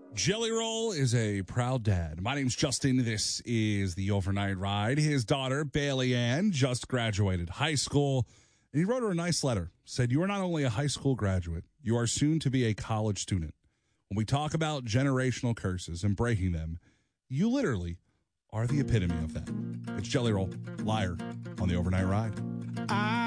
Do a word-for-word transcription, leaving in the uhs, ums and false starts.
Jelly Roll is a proud dad. My name's Justin. This is the Overnight Ride. His daughter, Bailey Ann, just graduated high school. And he wrote her a nice letter. Said, you are not only a high school graduate, you are soon to be a college student. When we talk about generational curses and breaking them, you literally are the epitome of that. It's Jelly Roll, Liar, on the Overnight Ride. I